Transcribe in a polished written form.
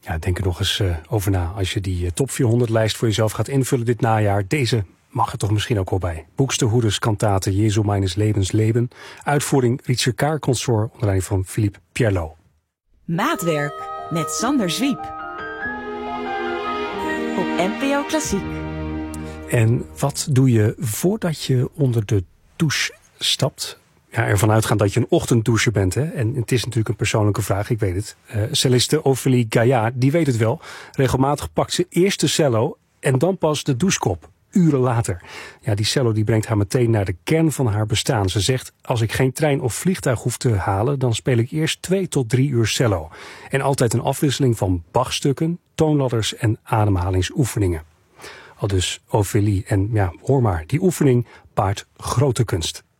Ja, denk er nog eens over na als je die top 400 lijst voor jezelf gaat invullen dit najaar. Deze mag er toch misschien ook wel bij. Buxtehudes kantate Jesu meines Lebens Leben. Uitvoering Ritserkaar Consort onder leiding van Philippe Pierlot. Maatwerk met Sander Zwiep. Op NPO Klassiek. En wat doe je voordat je onder de douche stapt? Ja, ervan uitgaan dat je een ochtenddoucher bent. Hè? En het is natuurlijk een persoonlijke vraag, ik weet het. Celliste Ophélie Gaillard, die weet het wel. Regelmatig pakt ze eerst de cello en dan pas de douchekop. Uren later. Ja, die cello die brengt haar meteen naar de kern van haar bestaan. Ze zegt, als ik geen trein of vliegtuig hoef te halen, dan speel ik eerst 2 tot 3 uur cello. En altijd een afwisseling van Bachstukken, toonladders en ademhalingsoefeningen. Aldus Ophélie. En ja, hoor maar, die oefening baart grote kunst.